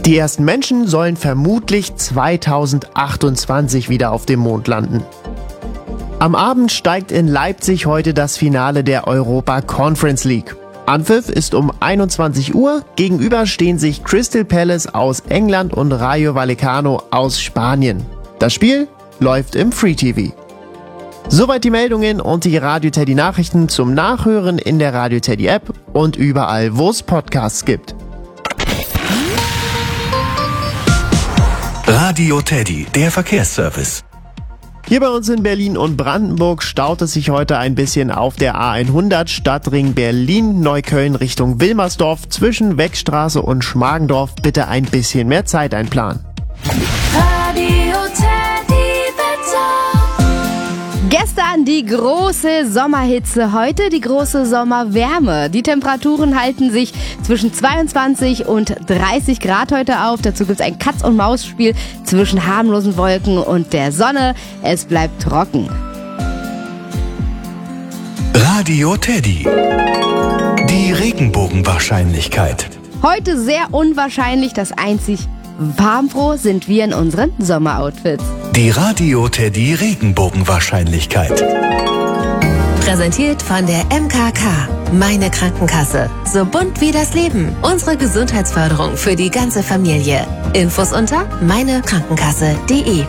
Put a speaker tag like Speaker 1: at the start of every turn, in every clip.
Speaker 1: Die ersten Menschen sollen vermutlich 2028 wieder auf dem Mond landen. Am Abend steigt in Leipzig heute das Finale der Europa Conference League. Anpfiff ist um 21 Uhr, gegenüber stehen sich Crystal Palace aus England und Rayo Vallecano aus Spanien. Das Spiel läuft im Free TV. Soweit die Meldungen und die Radio Teddy Nachrichten zum Nachhören in der Radio Teddy App und überall, wo es Podcasts gibt.
Speaker 2: Radio Teddy, der Verkehrsservice.
Speaker 1: Hier bei uns in Berlin und Brandenburg staut es sich heute ein bisschen auf der A100 Stadtring Berlin-Neukölln Richtung Wilmersdorf zwischen Weckstraße und Schmargendorf. Bitte ein bisschen mehr Zeit einplanen.
Speaker 3: Radio Teddy Wetter. Gestern die große Sommerhitze, heute die große Sommerwärme. Die Temperaturen halten sich zwischen 22 und 30 Grad heute auf. Dazu gibt es ein Katz-und-Maus-Spiel zwischen harmlosen Wolken und der Sonne. Es bleibt trocken.
Speaker 2: Radio Teddy. Die Regenbogenwahrscheinlichkeit.
Speaker 3: Heute sehr unwahrscheinlich, das einzig farbenfroh sind wir in unseren Sommeroutfits.
Speaker 2: Die Radio Teddy Regenbogenwahrscheinlichkeit.
Speaker 4: Präsentiert von der MKK. Meine Krankenkasse. So bunt wie das Leben. Unsere Gesundheitsförderung für die ganze Familie. Infos unter meinekrankenkasse.de.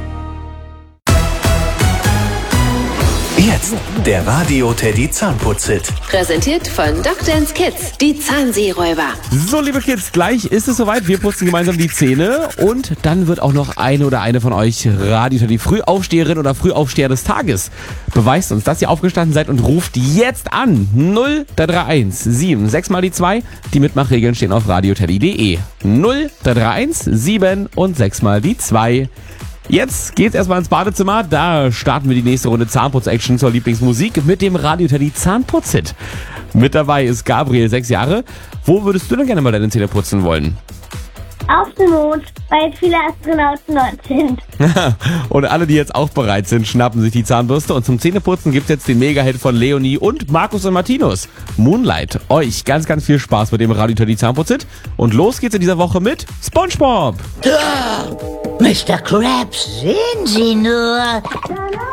Speaker 2: Jetzt der Radio Teddy Zahnputz-Hit.
Speaker 4: Präsentiert von Dr. Kids. Die Zahnseeräuber.
Speaker 5: So, liebe Kids, gleich ist es soweit. Wir putzen gemeinsam die Zähne und dann wird auch noch eine oder eine von euch Radio Teddy Frühaufsteherin oder Frühaufsteher des Tages. Beweist uns, dass ihr aufgestanden seid und ruft jetzt an. 0331 7 6 mal die 2. Die Mitmachregeln stehen auf radioteddy.de. 0331 7 und 6 mal die 2. Jetzt geht's erstmal ins Badezimmer. Da starten wir die nächste Runde Zahnputz-Action zur Lieblingsmusik mit dem Radio Teddy Zahnputz-Hit. Mit dabei ist Gabriel, 6 Jahre. Wo würdest du denn gerne mal deine Zähne putzen wollen?
Speaker 6: Auf dem Mond, weil viele Astronauten dort sind.
Speaker 5: Und alle, die jetzt auch bereit sind, schnappen sich die Zahnbürste. Und zum Zähneputzen gibt's jetzt den Mega-Hit von Leonie und Markus und Martinus. Moonlight. Euch ganz, ganz viel Spaß mit dem Radio Teddy Zahnputz-Hit. Und los geht's in dieser Woche mit SpongeBob.
Speaker 7: Mr. Krabs, sehen Sie nur.